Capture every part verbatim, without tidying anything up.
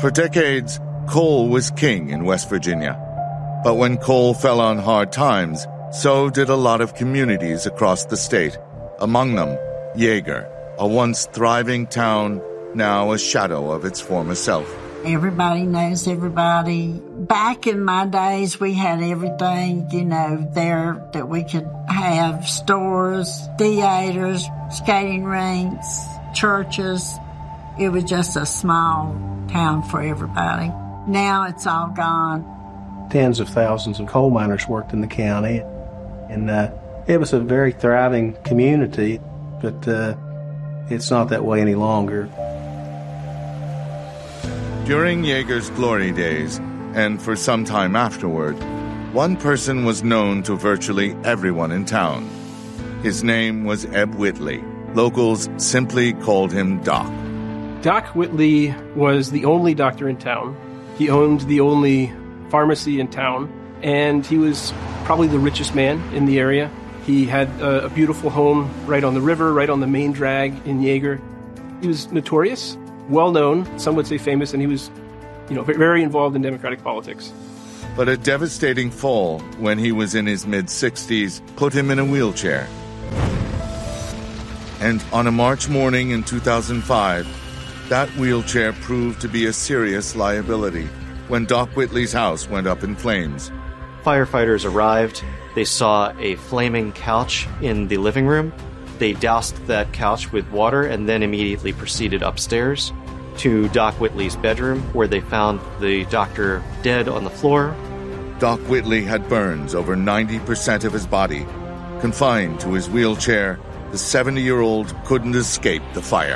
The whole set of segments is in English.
For decades, coal was king in West Virginia. But when coal fell on hard times, so did a lot of communities across the state. Among them, Yeager, a once thriving town, now a shadow of its former self. Everybody knows everybody. Back in my days, we had everything, you know, there that we could have. Stores, theaters, skating rinks, churches. It was just a small town for everybody. Now it's all gone. Tens of thousands of coal miners worked in the county, and uh, it was a very thriving community, but uh, it's not that way any longer. During Yeager's glory days, and for some time afterward, one person was known to virtually everyone in town. His name was Ebb Whitley. Locals simply called him Doc. Doc Whitley was the only doctor in town. He owned the only pharmacy in town, and he was probably the richest man in the area. He had a, a beautiful home right on the river, right on the main drag in Yeager. He was notorious, well-known, some would say famous, and he was, you know, very involved in Democratic politics. But a devastating fall when he was in his mid-sixties put him in a wheelchair. And on a March morning in two thousand five, that wheelchair proved to be a serious liability when Doc Whitley's house went up in flames. Firefighters arrived. They saw a flaming couch in the living room. They doused that couch with water and then immediately proceeded upstairs to Doc Whitley's bedroom, where they found the doctor dead on the floor. Doc Whitley had burns over ninety percent of his body. Confined to his wheelchair, the seventy-year-old couldn't escape the fire.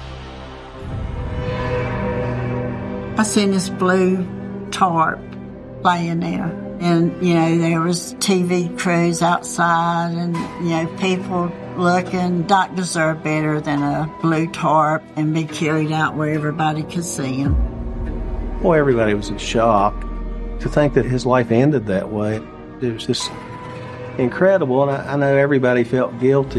I seen this blue tarp laying there. And, you know, there was T V crews outside and, you know, people looking. Doc deserved better than a blue tarp and be carried out where everybody could see him. Well, everybody was in shock. To think that his life ended that way, it was just incredible. And I, I know everybody felt guilty.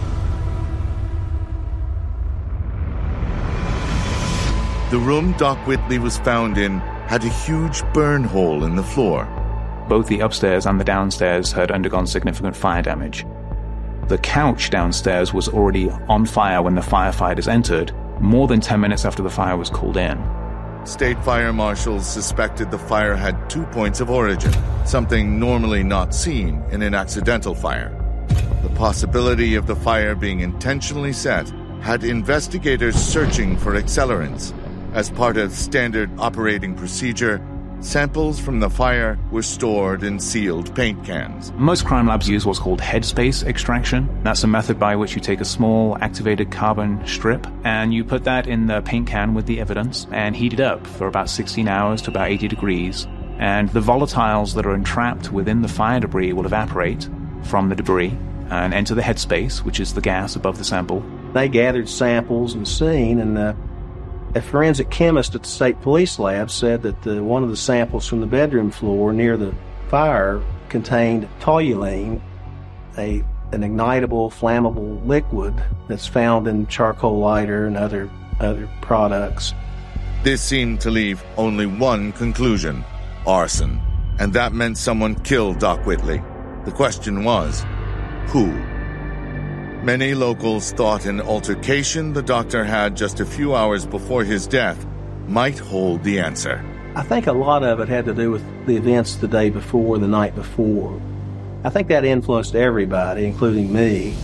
The room Doc Whitley was found in had a huge burn hole in the floor. Both the upstairs and the downstairs had undergone significant fire damage. The couch downstairs was already on fire when the firefighters entered, more than ten minutes after the fire was called in. State fire marshals suspected the fire had two points of origin, something normally not seen in an accidental fire. The possibility of the fire being intentionally set had investigators searching for accelerants. As part of standard operating procedure, samples from the fire were stored in sealed paint cans. Most crime labs use what's called headspace extraction. That's a method by which you take a small activated carbon strip and you put that in the paint can with the evidence and heat it up for about sixteen hours to about eighty degrees. And the volatiles that are entrapped within the fire debris will evaporate from the debris and enter the headspace, which is the gas above the sample. They gathered samples and seen, and uh, a forensic chemist at the state police lab said that the, one of the samples from the bedroom floor near the fire contained toluene, a an ignitable, flammable liquid that's found in charcoal lighter and other other products. This seemed to leave only one conclusion: arson. And that meant someone killed Doc Whitley. The question was, who? Many locals thought an altercation the doctor had just a few hours before his death might hold the answer. I think a lot of it had to do with the events the day before, the night before. I think that influenced everybody, including me.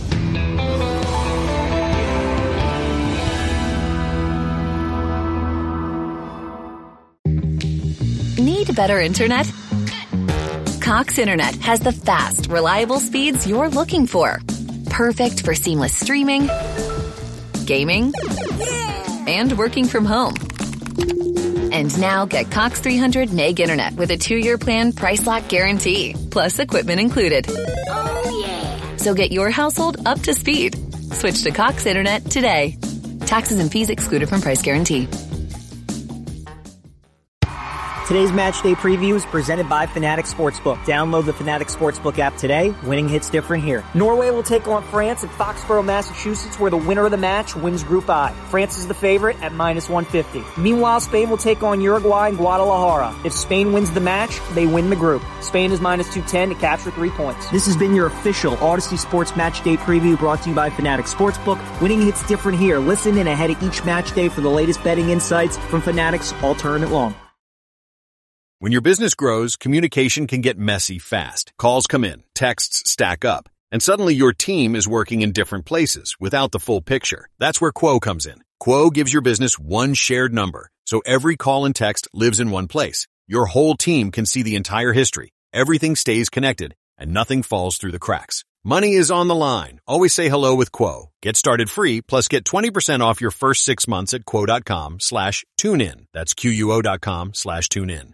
Need better internet? Cox Internet has the fast, reliable speeds you're looking for. Perfect for seamless streaming, gaming, and working from home. And now get Cox three hundred meg internet with a two-year plan price lock guarantee, plus equipment included. Oh, yeah. So get your household up to speed. Switch to Cox Internet today. Taxes and fees excluded from price guarantee. Today's match day preview is presented by Fanatics Sportsbook. Download the Fanatics Sportsbook app today. Winning hits different here. Norway will take on France at Foxborough, Massachusetts, where the winner of the match wins Group I. France is the favorite at minus one fifty. Meanwhile, Spain will take on Uruguay in Guadalajara. If Spain wins the match, they win the group. Spain is minus two ten to capture three points. This has been your official Odyssey Sports Match Day preview brought to you by Fanatics Sportsbook. Winning hits different here. Listen in ahead of each match day for the latest betting insights from Fanatics All Tournament Long. When your business grows, communication can get messy fast. Calls come in, texts stack up, and suddenly your team is working in different places without the full picture. That's where Quo comes in. Quo gives your business one shared number, so every call and text lives in one place. Your whole team can see the entire history. Everything stays connected, and nothing falls through the cracks. Money is on the line. Always say hello with Quo. Get started free, plus get twenty percent off your first six months at quo.com slash tune in. That's Q-U-O dot com slash tune in.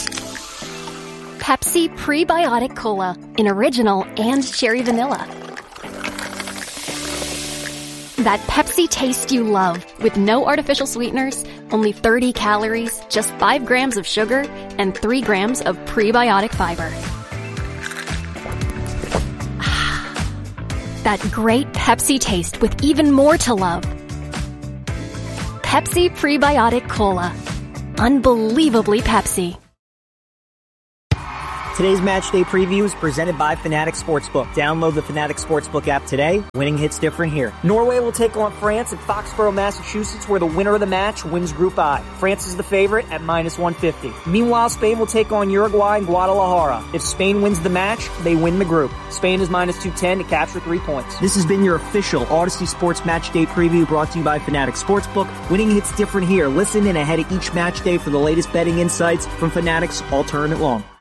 Pepsi Prebiotic Cola in original and cherry vanilla. That Pepsi taste you love with no artificial sweeteners, only thirty calories, just five grams of sugar, and three grams of prebiotic fiber. That great Pepsi taste with even more to love. Pepsi Prebiotic Cola. Unbelievably Pepsi. Today's match day preview is presented by Fanatics Sportsbook. Download the Fanatics Sportsbook app today. Winning hits different here. Norway will take on France at Foxborough, Massachusetts, where the winner of the match wins Group I. France is the favorite at minus one fifty. Meanwhile, Spain will take on Uruguay in Guadalajara. If Spain wins the match, they win the group. Spain is minus two ten to capture three points. This has been your official Odyssey Sports Match Day preview brought to you by Fanatics Sportsbook. Winning hits different here. Listen in ahead of each match day for the latest betting insights from Fanatics All Tournament Long.